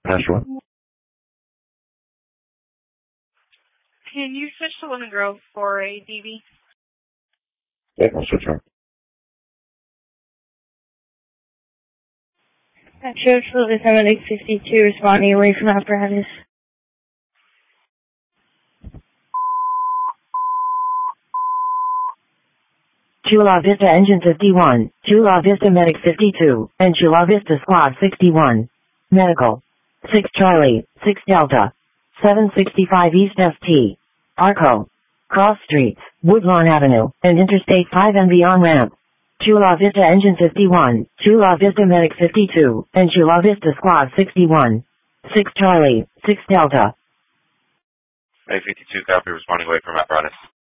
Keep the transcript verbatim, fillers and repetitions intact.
Nashua. Can you switch to Lemon Grove for a D V? Yeah, I'll switch on. Metro Florida seven eight fifty-two responding away from apparatus. Chula Vista Engine fifty-one, Chula Vista Medic fifty-two, and Chula Vista Squad sixty-one. Medical. six Charlie, six Delta. seven sixty-five East S T. Arco. Cross Streets, Woodlawn Avenue, and Interstate five and beyond ramp. Chula Vista Engine fifty-one, Chula Vista Medic fifty-two, and Chula Vista Squad sixty-one. six Charlie, six Delta. A fifty-two, copy, responding away from apparatus.